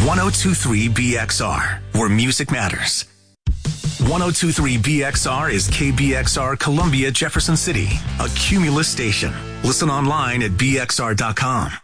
1023 BXR, where music matters. 1023 BXR is KBXR Columbia, Jefferson City, a Cumulus station. Listen online at bxr.com.